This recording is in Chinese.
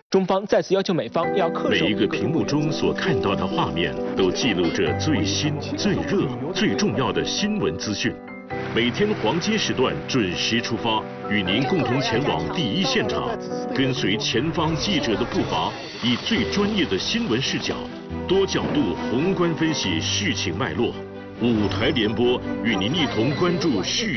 中方再次要求美方要恪守每一个屏幕中所看到的画面，都记录着最新、最热、最重要的新闻资讯。每天黄金时段准时出发，与您共同前往第一现场，跟随前方记者的步伐，以最专业的新闻视角，多角度宏观分析事情脉络。5台联播与您一同关注事